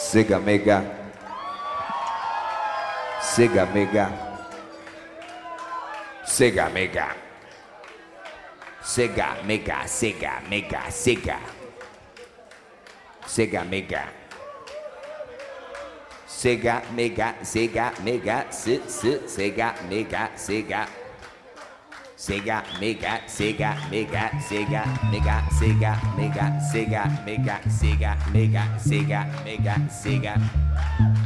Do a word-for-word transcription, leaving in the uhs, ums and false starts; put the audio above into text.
Sega Mega. Sega Mega. Sega Mega. Sega Mega. Sega Mega. Sega. Sega Mega. Sega Mega. Sega Mega. S S Sega Mega. Sega. Sega Mega. Sega Mega. Sega Mega. Sega Mega. Sega Mega. Sega Mega. Sega Mega. Sega.